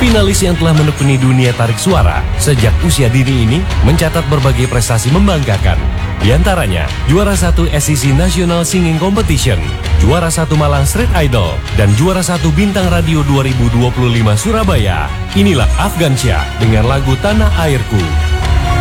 Finalis yang telah menekuni dunia tarik suara sejak usia dini ini mencatat berbagai prestasi membanggakan. Di antaranya, juara 1 SCC National Singing Competition, juara 1 Malang Street Idol, dan juara 1 Bintang Radio 2025 Surabaya. Inilah Afgansyah dengan lagu Tanah Airku.